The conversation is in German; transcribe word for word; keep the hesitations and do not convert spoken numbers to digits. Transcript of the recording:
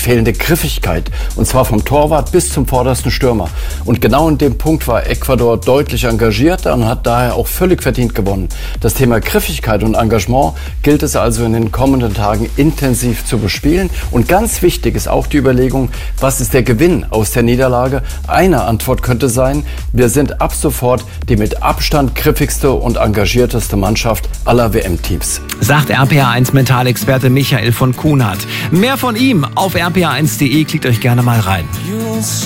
fehlende Griffigkeit. Und zwar vom Torwart bis zum vordersten Stürmer. Und genau in dem Punkt war Ecuador deutlich engagiert und hat daher auch völlig verdient gewonnen. Das Thema Griffigkeit und Engagement gilt es also in den kommenden Tagen intensiv zu bespielen. Und ganz wichtig ist auch die Überlegung, was ist der Gewinn aus der Niederlage? Eine Antwort könnte sein, wir sind ab sofort die mit Abstand griffigste und engagierteste Mannschaft aller W M-Teams. Sagt R P A eins Mentalexperte Michael von Kuhnert. Mehr von ihm auf r p a eins punkt de, klickt euch gerne mal rein.